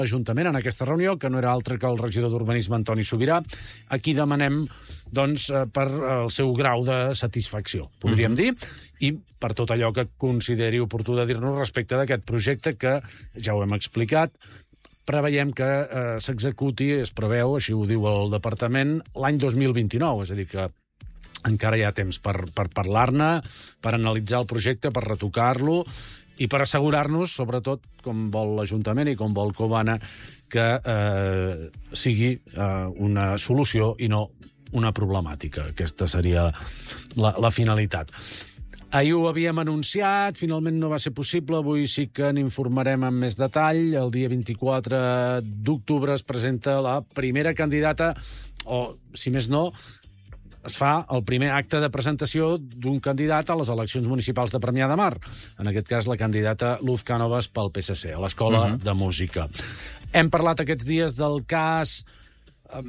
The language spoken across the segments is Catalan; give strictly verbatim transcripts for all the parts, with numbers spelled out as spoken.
l'Ajuntament en aquesta reunió, que no era altre que el regidor d'Urbanisme, Antoni Sobirà, a qui demanem doncs, per el seu grau de satisfacció, podríem mm-hmm. dir, i per tot allò que consideri oportú de dir-nos respecte d'aquest projecte que, ja ho hem explicat, preveiem que eh, s'executi, es preveu, així ho diu el departament, l'any dos mil vint-i-nou, és a dir, que encara hi ha temps per, per parlar-ne, per analitzar el projecte, per retocar-lo, i per assegurar-nos, sobretot, com vol l'Ajuntament i com vol Covana, que eh, sigui eh, una solució i no una problemàtica. Aquesta seria la, la finalitat. Ahir ho havíem anunciat, finalment no va ser possible, avui sí que n'informarem amb més detall. El dia vint-i-quatre d'octubre es presenta la primera candidata, o, si més no, es fa el primer acte de presentació d'un candidat a les eleccions municipals de Premià de Mar. En aquest cas, la candidata Luz Cánovas pel P S C, a l'Escola uh-huh. de Música. Hem parlat aquests dies del cas eh,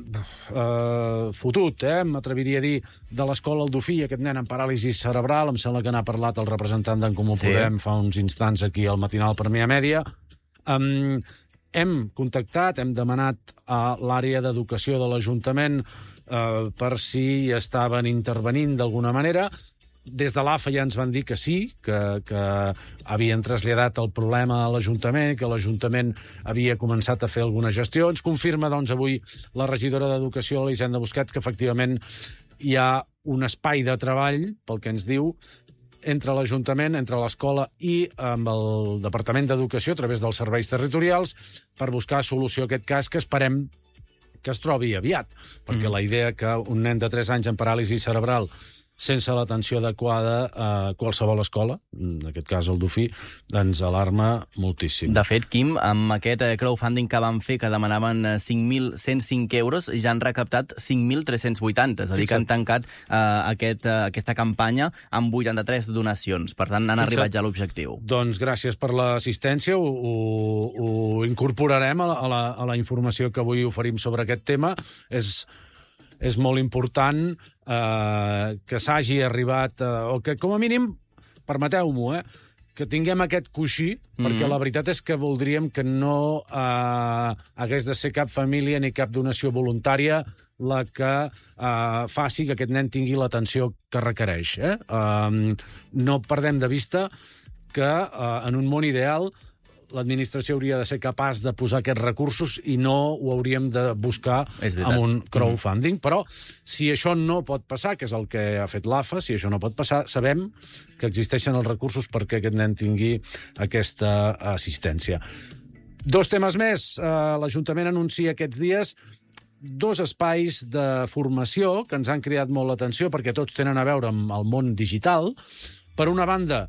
eh, fotut, eh, m'atreviria a dir, de l'Escola El Dofí, aquest nen amb paràlisi cerebral. Em sembla que n'ha parlat el representant d'en Comú sí. Podem fa uns instants aquí al matinal Premià Mèdia. Um, hem contactat, hem demanat a l'àrea d'educació de l'Ajuntament Uh, per si estaven intervenint d'alguna manera. Des de l'A F A ja ens van dir que sí, que, que havien traslladat el problema a l'Ajuntament, que l'Ajuntament havia començat a fer alguna gestió. Ens confirma, doncs, avui la regidora d'Educació, l'Elisenda Busquets, que efectivament hi ha un espai de treball, pel que ens diu, entre l'Ajuntament, entre l'escola i amb el Departament d'Educació, a través dels serveis territorials, per buscar solució a aquest cas, que esperem que es trobi aviat, perquè mm. la idea que un nen de tres anys amb paràlisi cerebral sense l'atenció adequada a qualsevol escola, en aquest cas el Dofí, ens alarma moltíssim. De fet, Quim, amb aquest crowdfunding que van fer, que demanaven cinc mil cent cinc euros, ja han recaptat cinc mil tres-cents vuitanta, és a dir, que han tancat eh, aquest, eh, aquesta campanya amb vuitanta-tres donacions. Per tant, han Fixa't. arribat ja a l'objectiu. Doncs gràcies per l'assistència, ho, ho, ho incorporarem a la, a, la, a la informació que avui oferim sobre aquest tema. És... és molt important eh, que s'hagi arribat, eh, o que com a mínim, permeteu-m'ho, eh, que tinguem aquest coixí, mm-hmm. perquè la veritat és que voldríem que no eh, hagués de ser cap família ni cap donació voluntària la que eh, faci que aquest nen tingui l'atenció que requereix. Eh? Eh, no perdem de vista que eh, en un món ideal l'administració hauria de ser capaç de posar aquests recursos i no ho hauríem de buscar amb un crowdfunding. Mm. Però si això no pot passar, que és el que ha fet l'A F A, si això no pot passar, sabem que existeixen els recursos perquè aquest nen tingui aquesta assistència. Dos temes més. L'Ajuntament anuncia aquests dies dos espais de formació que ens han cridat molt l'atenció perquè tots tenen a veure amb el món digital. Per una banda,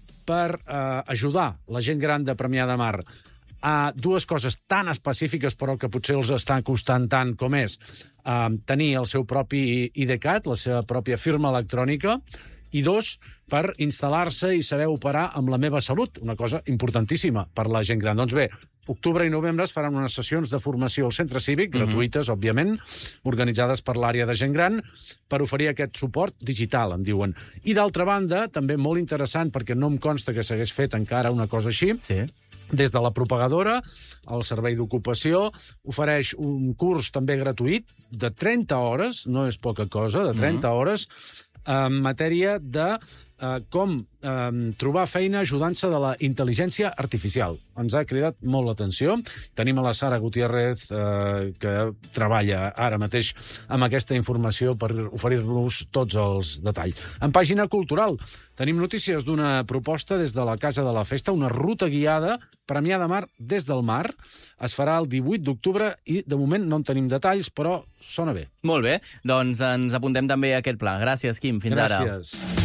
per eh, ajudar la gent gran de Premià de Mar a dues coses tan específiques però que potser els estan costant tant com és eh, tenir el seu propi I D CAT, la seva pròpia firma electrònica, i dos, per instal·lar-se i saber operar amb la Meva Salut, una cosa importantíssima per la gent gran. Doncs bé, octubre i novembre es faran unes sessions de formació al centre cívic, mm-hmm. gratuïtes, òbviament, organitzades per l'àrea de gent gran, per oferir aquest suport digital, en diuen. I d'altra banda, també molt interessant, perquè no em consta que s'hagués fet encara una cosa així, sí. Des de la propagadora, el Servei d'Ocupació ofereix un curs també gratuït de trenta hores, no és poca cosa, de trenta mm-hmm. hores, en matèria de eh, com eh, trobar feina ajudant-se de la intel·ligència artificial. Ens ha cridat molt l'atenció. Tenim a la Sara Gutiérrez, eh, que treballa ara mateix amb aquesta informació per oferir-nos tots els detalls. En pàgina cultural tenim notícies d'una proposta des de la Casa de la Festa, una ruta guiada Premià de Mar des del mar. Es farà el divuit d'octubre i, de moment, no en tenim detalls, però sona bé. Molt bé. Doncs ens apuntem també a aquest pla. Gràcies, Quim. Fins Gràcies. ara. Gràcies.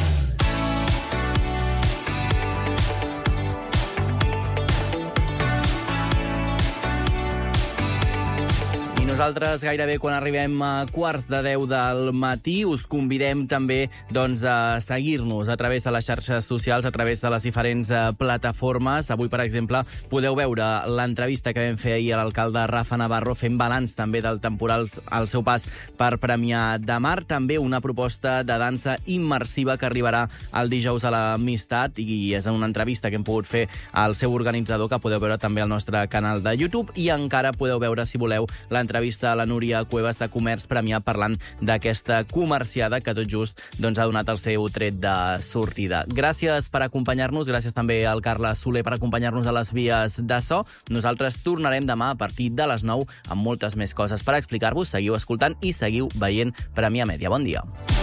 Nosaltres gairebé quan arribem a quarts de deu del matí us convidem també doncs, a seguir-nos a través de les xarxes socials, a través de les diferents plataformes. Avui, per exemple, podeu veure l'entrevista que vam fer ahir a l'alcalde Rafa Navarro fent balanç també del temporal al seu pas per Premià de Mar. També una proposta de dansa immersiva que arribarà el dijous a l'Amistat i és una entrevista que hem pogut fer al seu organitzador que podeu veure també al nostre canal de YouTube i encara podeu veure, si voleu, l'entrevista a la Núria Cuevas de Comerç Premià parlant d'aquesta comerciada que tot just doncs, ha donat el seu tret de sortida. Gràcies per acompanyar-nos, gràcies també al Carles Soler per acompanyar-nos a les vies de so. Nosaltres tornarem demà a partir de les nou amb moltes més coses per explicar-vos. Seguiu escoltant i seguiu veient Premià Mèdia. Bon dia.